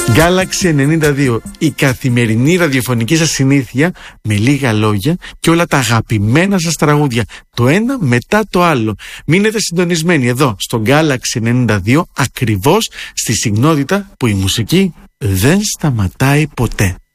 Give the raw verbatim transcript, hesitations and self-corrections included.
Galaxy ενενήντα δύο, η καθημερινή ραδιοφωνική σας συνήθεια με λίγα λόγια και όλα τα αγαπημένα σας τραγούδια, το ένα μετά το άλλο. Μείνετε συντονισμένοι εδώ στο Galaxy ενενήντα δύο, ακριβώς στη συχνότητα που η μουσική δεν σταματάει ποτέ.